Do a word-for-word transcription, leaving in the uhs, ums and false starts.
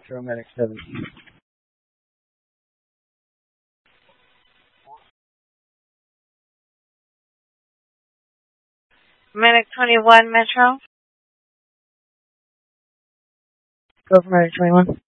Metro, Medic seventeen. Medic twenty-one, Metro. Go for Medic twenty-one.